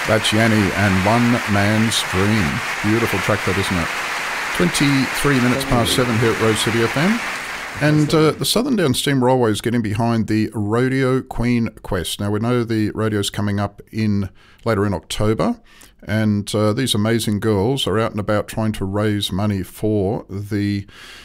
That's Yanni and One Man's Dream. Beautiful track that, isn't it? 23 minutes past 7 here at Rose City FM. And the Southern Downs Steam Railway is getting behind the Rodeo Queen Quest. Now, we know the rodeo's coming up later in October, and these amazing girls are out and about trying to raise money for the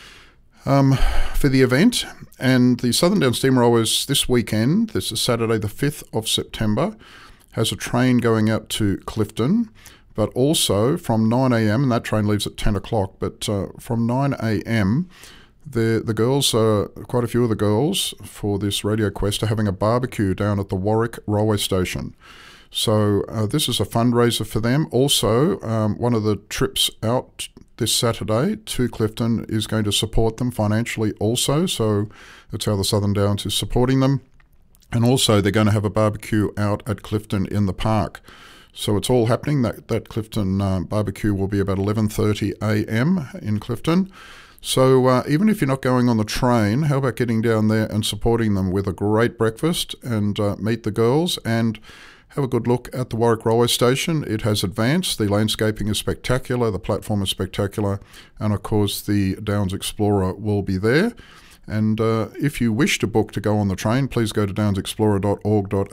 event. And the Southern Downs Steam Railways this weekend, this is Saturday the 5th of September, has a train going out to Clifton, but also from 9 a.m, and that train leaves at 10 o'clock, but from 9 a.m, the girls, quite a few of the girls for this Rodeo Quest are having a barbecue down at the Warwick Railway Station. So this is a fundraiser for them. Also, one of the trips out this Saturday to Clifton is going to support them financially also, so that's how the Southern Downs is supporting them. And also they're going to have a barbecue out at Clifton in the park. So it's all happening. That Clifton barbecue will be about 11:30 a.m. in Clifton. So even if you're not going on the train, how about getting down there and supporting them with a great breakfast and meet the girls and have a good look at the Warwick Railway Station. It has advanced. The landscaping is spectacular. The platform is spectacular. And of course the Downs Explorer will be there. And if you wish to book to go on the train, please go to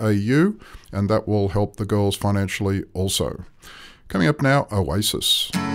downsexplorer.org.au, and that will help the girls financially also. Coming up now, Oasis.